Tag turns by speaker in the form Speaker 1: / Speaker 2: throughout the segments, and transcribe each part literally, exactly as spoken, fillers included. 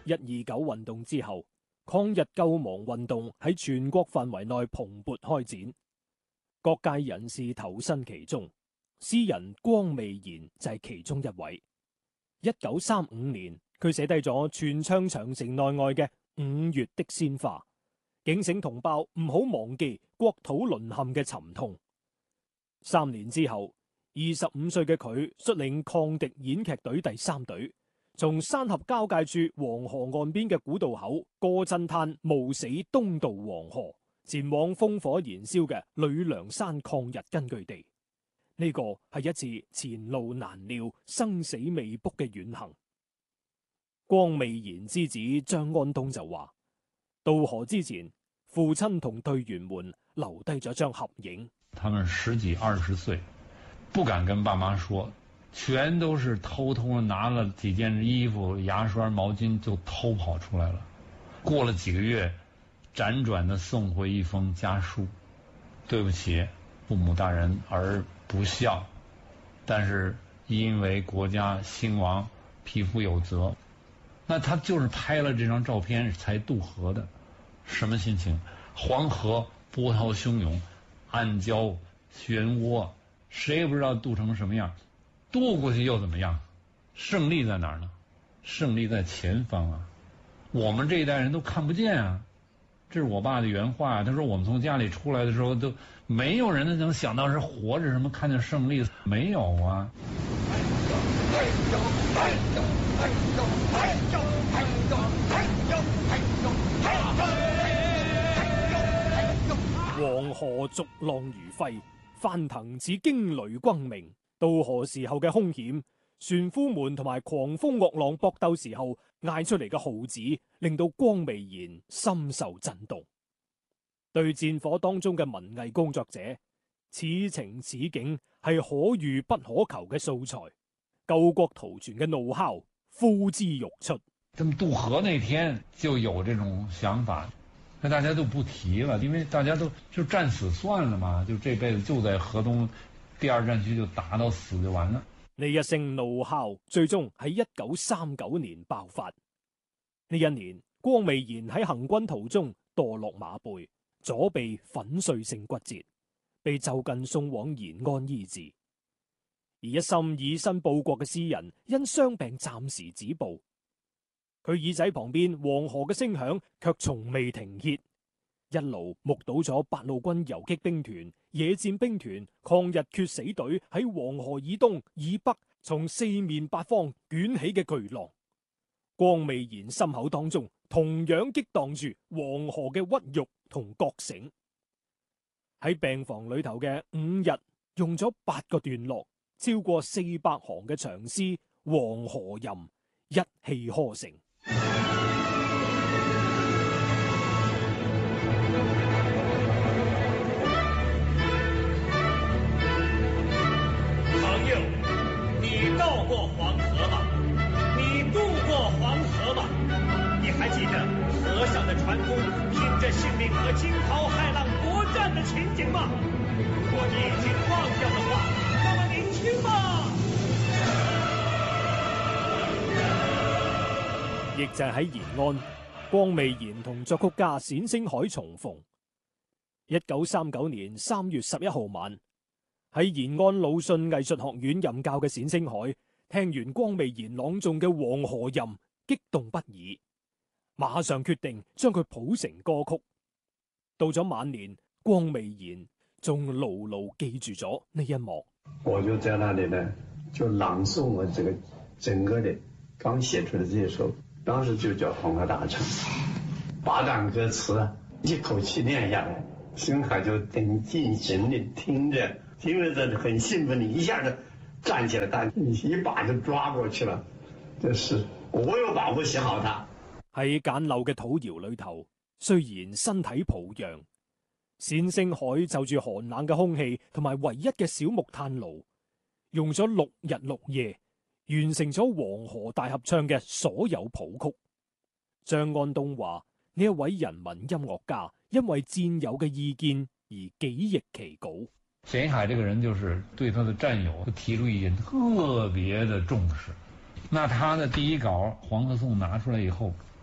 Speaker 1: 一二九運動之後，抗日救亡運動喺全國範圍內蓬勃開展，各界人士投身其中，詩人光未然就係其中一位。一九三五年，佢寫低咗全唱長城內外嘅五月的鮮花，警醒同胞唔好忘記國土淪陷嘅沉痛。三年之後，二十五歲嘅佢率領抗敵演劇隊第三隊，從山峽交界處黃河岸邊嘅古道口過震嘆冒死東渡黃河，前往烽火燃燒嘅呂梁山抗日根據地。呢個係一次前路難料、生死未卜嘅遠行。光未然之子張安東就話：渡河之前，父親同隊員們留低咗張合影。
Speaker 2: 他們十幾二十歲，不敢跟爸媽說，全都是偷偷地拿了幾件衣服、牙刷、毛巾就偷跑出來了。過了幾個月，輾轉地送回一封家書：對不起，父母大人而不孝，但是因為國家興亡，匹夫有責。那他就是拍了這張照片才渡河的，什麼心情？黃河波濤洶湧，暗礁漩渦，誰也不知道渡成什麼樣，渡過去又怎麼樣？勝利在哪兒呢？勝利在前方啊！我們這一代人都看不見啊！這是我爸的原話，他說我們從家裏出來的時候，都沒有人能想到是活着什麼看見勝利，沒有啊！
Speaker 1: 黃河逐浪如飛，翻騰似驚雷轟鳴。渡河時候嘅凶險，船夫們同埋狂風惡浪搏鬥時候嗌出嚟嘅號旨，令到光未然深受震動。對戰火當中嘅文藝工作者，此情此景係可遇不可求嘅素材，救國圖存嘅怒吼呼之欲出。
Speaker 2: 這麼渡河那天就有這種想法，那大家都不提了，因為大家都就戰死算了嘛，就這輩子就在河東第二戰區就打到死就完了。
Speaker 1: 呢一聲怒吼最終喺一九三九年爆發。呢一年，光未然喺行軍途中墮落馬背，左臂粉碎性骨折，被就近送往延安醫治。而一心以身報國嘅詩人因傷病暫時止步，佢耳仔旁邊黃河嘅聲響卻從未停歇，一路目睹咗八路軍游擊兵團、野戰兵團、抗日決死隊喺黃河以東以北從四面八方捲起嘅巨浪。光未然心口當中同樣激盪住黃河嘅屈辱同覺醒。喺病房裏頭嘅五日，用咗八個段落，超過四百行嘅長詩《黃河吟》一氣呵成。
Speaker 3: 朋友，你到過黃河嗎？你渡過黃河嗎？你還記得河上的船夫拼着性命和驚濤駭浪搏戰的情景嗎？如果你已經忘掉的話，那麼年輕吧。
Speaker 1: 亦就係喺延安，光未然同作曲家冼星海重逢。一九三九年三月十一號晚，喺延安魯迅藝術學院任教嘅冼星海聽完光未然朗誦嘅《黃河吟》，激動不已，馬上決定將佢譜成歌曲。到咗晚年，光未然仲牢牢記住咗呢一幕。
Speaker 4: 我就在那裡呢，就朗誦我這個整個的剛寫出的這首。當時就叫《黃河大潮》，八段歌詞一口氣念下來，星海就很盡情地聽着，聽着這很興奮，你一下子站起來，但你一把就抓過去了。這是我有把握寫好它。
Speaker 1: 喺簡陋嘅土窯裏頭，雖然身體抱恙，冼星海就住寒冷嘅空氣同埋唯一嘅小木炭爐，用咗六日六夜，完成咗黃河大合唱嘅所有譜曲。張安東話：呢一位人民音樂家因為戰友嘅意見而幾譯其稿。
Speaker 2: 冼海這個人就是對他的戰友提出意見特別的重視。那他的第一稿《黃河頌》拿出來以後，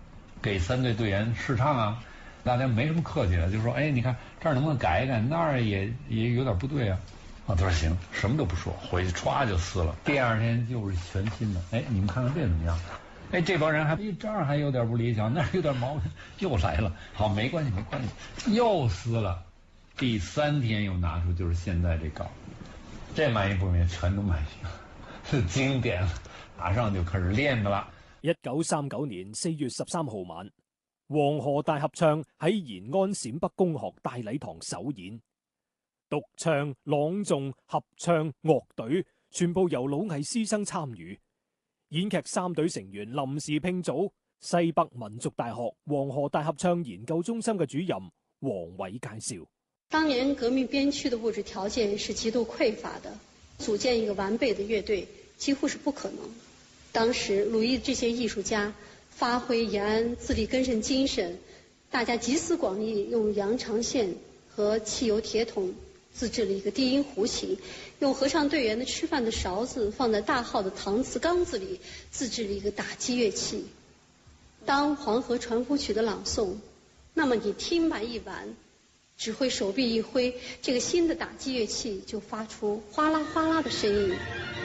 Speaker 2: 给三队队员试唱啊，大家没什么客气的，就说哎，你看这儿能不能改一改，那儿也也有点不对啊。啊，他说行，什么都不说，回去歘就撕了。第二天就是全新的，哎，你们看看这怎么样？哎，这帮人还这儿还有点不理想，那儿有点毛病，又来了。好，没关系，没关系，又撕了。第三天又拿出就是现在这稿，这满意不满意？全都满意了，是经典了，马上就開始練噶啦。
Speaker 1: 一九三九年四月十三號晚，黃河大合唱喺延安陝北公學大禮堂首演，獨唱、朗誦、合唱、樂隊全部由老藝師生參與。演劇三隊成員臨時拼組，西北民族大學黃河大合唱研究中心嘅主任黃偉介紹。
Speaker 5: 當年革命邊區的物質條件是極度匱乏的，組建一個完備的樂隊幾乎是不可能。當時魯豫這些藝術家發揮延安自力更生精神，大家集思廣益，用羊腸線和汽油鐵桶自製了一個低音胡琴，用合唱隊員的吃飯的勺子放在大號的搪瓷缸子裡自製了一個打擊樂器。當黃河傳夫曲的朗誦，那麼你聽完一晚，只會手臂一揮，這個新的打擊樂器就發出嘩啦嘩啦的聲音。